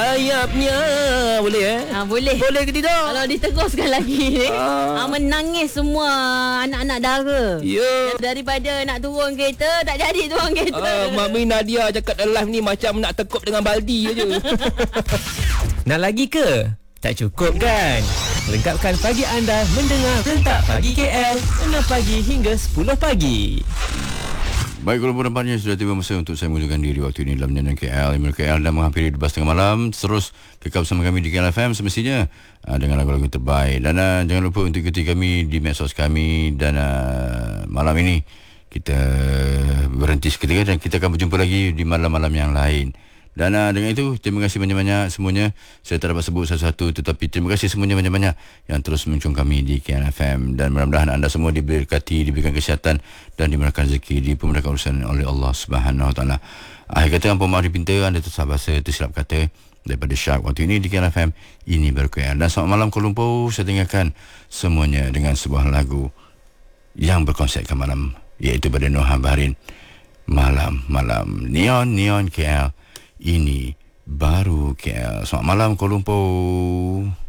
Ayapnya boleh Boleh. Boleh ke tidak? Kalau ditegur sekali lagi menangis semua anak-anak dara. Ya. Daripada nak turun kereta, tak jadi turun kereta. Mami Nadia cakap dalam live ni macam nak tekuk dengan baldi je. Nak lagi ke? Tak cukup kan? Lengkapkan pagi anda mendengar Rentak Pagi KL 6 pagi hingga 10 pagi. Baik, kalau nampaknya sudah tiba masa untuk saya mengundurkan diri waktu ini dalam Nyanyian KL. Email KL dah menghampiri 12.30 malam. Terus kekal bersama kami di KL FM semestinya dengan lagu-lagu terbaik. Dan jangan lupa untuk ikuti kami di medsos kami. Dan malam ini kita berhenti seketika dan kita akan berjumpa lagi di malam-malam yang lain. Dan dengan itu, terima kasih banyak-banyak semuanya. Saya tak dapat sebut satu-satu, tetapi terima kasih semuanya banyak-banyak yang terus menyokong kami di KLFM. Dan mudah-mudahan anda semua diberkati, diberikan kesihatan dan dimurahkan rezeki, dipermudahkan urusan oleh Allah Subhanahu Wa Taala. Akhir kata, ampun maaf dipinta, anda tersalah bahasa, tersilap kata daripada Shark waktu ini di KLFM. Ini baru KL. Dan selamat malam Kuala Lumpur. Saya tinggalkan semuanya dengan sebuah lagu yang berkonsepkan malam, iaitu pada Noha Baharin. Malam-malam Neon KL. Ini baru KL. Selamat malam Kuala Lumpur.